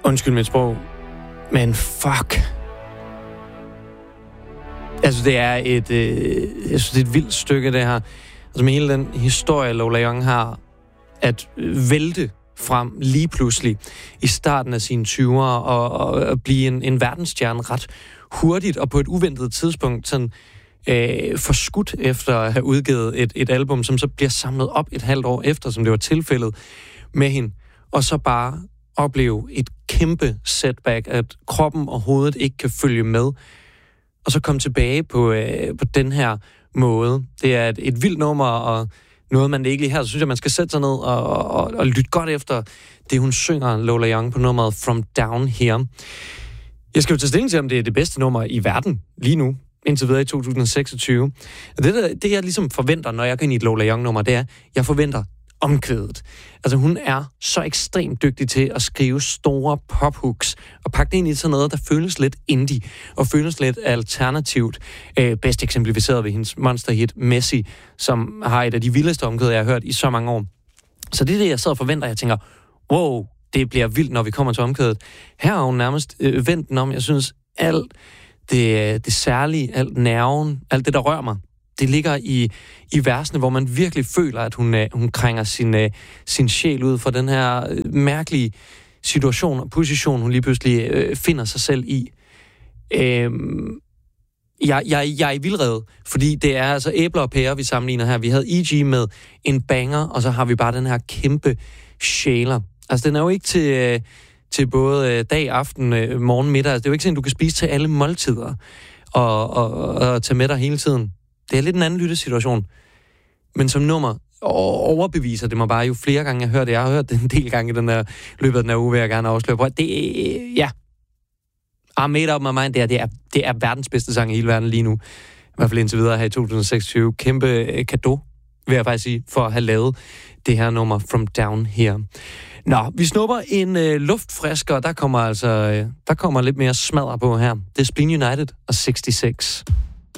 Undskyld mit sprog, men fuck. Altså, det er et vildt stykke, det her. Altså, med hele den historie, Lola Young har, at vælte frem lige pludselig i starten af sine 20'ere og blive en verdensstjerne ret hurtigt og på et uventet tidspunkt sådan forskudt efter at have udgivet et album, som så bliver samlet op et halvt år efter, som det var tilfældet med hende, og så bare opleve et kæmpe setback, at kroppen og hovedet ikke kan følge med, og så komme tilbage på den her måde. Det er et vildt nummer, og noget, man ikke lige her, så synes jeg, man skal sætte sig ned og lytte godt efter det, hun synger, Lola Young, på nummeret From Down Here. Jeg skal jo tage stilling til, om det er det bedste nummer i verden lige nu, indtil videre i 2026. Det jeg ligesom forventer, når jeg går ind i et Lola Young-nummer, det er, jeg forventer omkvædet. Altså, hun er så ekstremt dygtig til at skrive store pophooks og pakke det ind i sådan noget, der føles lidt indie og føles lidt alternativt. Bedst eksemplificeret ved hendes monsterhit Messi, som har et af de vildeste omkvæd, jeg har hørt i så mange år. Så det er det, jeg sidder og forventer. Jeg tænker, wow, det bliver vildt, når vi kommer til omkvædet. Her har hun nærmest vendt den om. Jeg synes, alt det særlige, alt nerven, alt det, der rører mig, det ligger i versene, hvor man virkelig føler, at hun krænger sin sjæl ud fra den her mærkelige situation og position, hun lige pludselig finder sig selv i. Jeg er i vildrevet, fordi det er altså æbler og pærer, vi sammenligner her. Vi havde E.G. med en banger, og så har vi bare den her kæmpe sjæler. Altså, den er jo ikke til både dag, aften, morgen, middag. Altså, det er jo ikke sådan, du kan spise til alle måltider og tage med dig hele tiden. Det er lidt en anden lyttesituation. Men som nummer overbeviser det mig bare jo flere gange, jeg hører det. Jeg har hørt det en del gange i den der løbet af den her uge, vil jeg gerne afsløre på. Det ja. I'm made up my mind. Det er verdens bedste sang i hele verden lige nu. I hvert fald indtil videre her i 2026. Kæmpe cadeau, vil jeg faktisk sige, for at have lavet det her nummer From Down Here. Nå, vi snupper en luftfrisker, der kommer lidt mere smadre på her. Det er Spleen United og 66.